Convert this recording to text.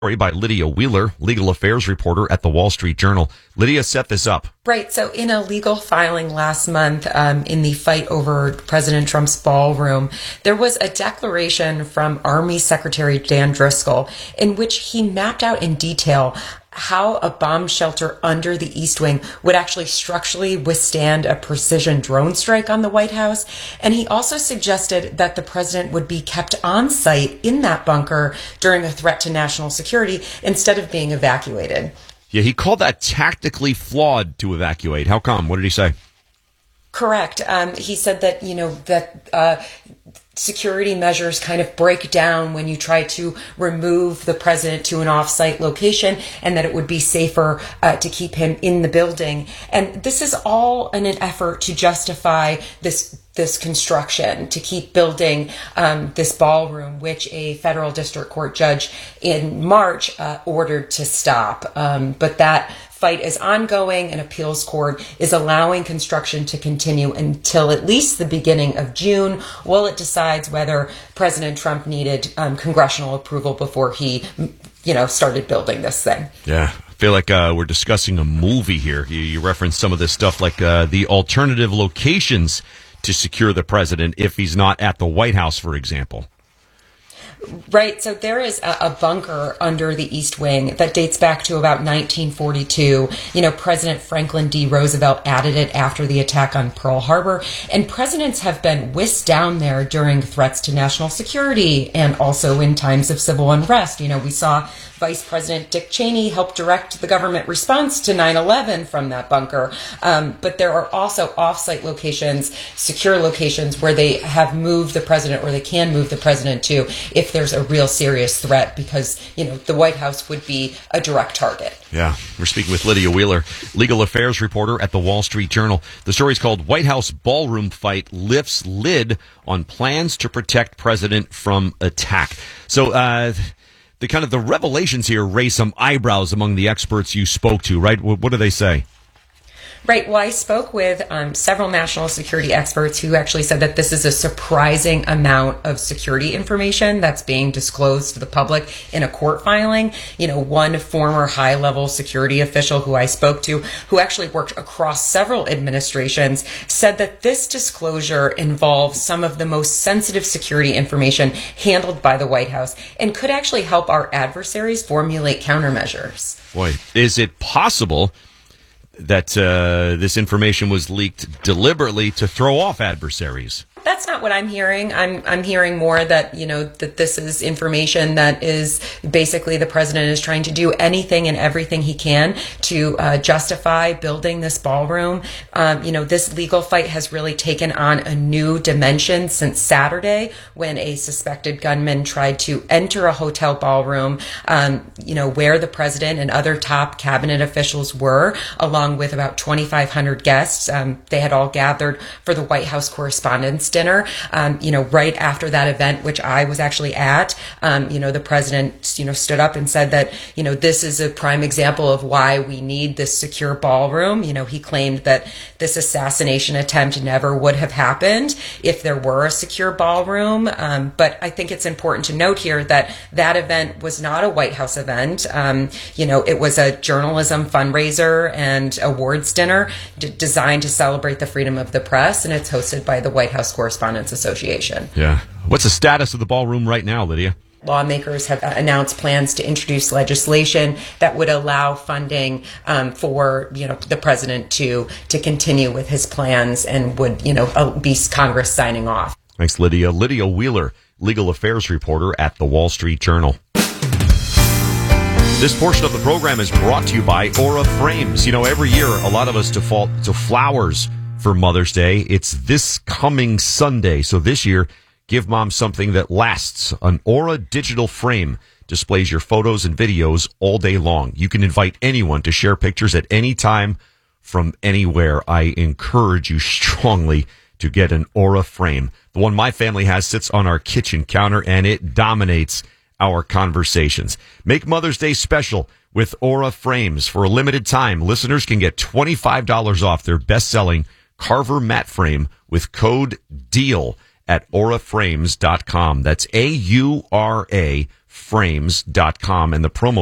Story by Lydia Wheeler, legal affairs reporter at the Wall Street Journal. Lydia, set this up. Right. So in a legal filing last month in the fight over President Trump's ballroom, there was a declaration from Army Secretary Dan Driscoll in which he mapped out in detail how a bomb shelter under the East Wing would actually structurally withstand a precision drone strike on the White House. And he also suggested that the president would be kept on site in that bunker during a threat to national security instead of being evacuated. Yeah, he called that tactically flawed to evacuate. How come? What did he say? Correct. He said that, security measures kind of break down when you try to remove the president to an off-site location, and that it would be safer to keep him in the building. And this is all in an effort to justify this construction, to keep building this ballroom, which a federal district court judge in March ordered to stop. But that fight is ongoing. An appeals court is allowing construction to continue until at least the beginning of June, while it decides whether President Trump needed congressional approval before he, started building this thing. Yeah. I feel like we're discussing a movie here. You referenced some of this stuff like the alternative locations to secure the president if he's not at the White House, for example. Right. So there is a bunker under the East Wing that dates back to about 1942. President Franklin D. Roosevelt added it after the attack on Pearl Harbor. And presidents have been whisked down there during threats to national security and also in times of civil unrest. We saw Vice President Dick Cheney help direct the government response to 9/11 from that bunker. But there are also off-site locations, secure locations, where they have moved the president, or they can move the president to, if there's a real serious threat, because, the White House would be a direct target. Yeah. We're speaking with Lydia Wheeler, legal affairs reporter at the Wall Street Journal. The story's called White House Ballroom Fight Lifts Lid on Plans to Protect President from Attack. So, the revelations here raise some eyebrows among the experts you spoke to, right? What do they say? Right. Well, I spoke with several national security experts who actually said that this is a surprising amount of security information that's being disclosed to the public in a court filing. One former high-level security official who I spoke to, who actually worked across several administrations, said that this disclosure involves some of the most sensitive security information handled by the White House and could actually help our adversaries formulate countermeasures. Boy, is it possible that this information was leaked deliberately to throw off adversaries? That's not what I'm hearing. I'm hearing more that, that this is information that is basically the president is trying to do anything and everything he can to justify building this ballroom. This legal fight has really taken on a new dimension since Saturday, when a suspected gunman tried to enter a hotel ballroom, where the president and other top cabinet officials were, along with about 2,500 guests. They had all gathered for the White House Correspondents' Dinner. Right after that event, which I was actually at, the president, stood up and said that, this is a prime example of why we need this secure ballroom. He claimed that this assassination attempt never would have happened if there were a secure ballroom. But I think it's important to note here that that event was not a White House event. It was a journalism fundraiser and awards dinner designed to celebrate the freedom of the press, and it's hosted by the White House Correspondents Association. Yeah. What's the status of the ballroom right now, Lydia? Lawmakers have announced plans to introduce legislation that would allow funding for the president to continue with his plans, and would be Congress signing off. Thanks, Lydia. Lydia Wheeler, legal affairs reporter at the Wall Street Journal. This portion of the program is brought to you by Aura Frames. Every year a lot of us default to flowers for Mother's Day. It's this coming Sunday. So this year, give mom something that lasts. An Aura digital frame displays your photos and videos all day long. You can invite anyone to share pictures at any time from anywhere. I encourage you strongly to get an Aura frame. The one my family has sits on our kitchen counter, and it dominates our conversations. Make Mother's Day special with Aura Frames. For a limited time, listeners can get $25 off their best-selling Carver mat frame with code DEAL at auraframes.com. That's AURA auraframes.com, and the promo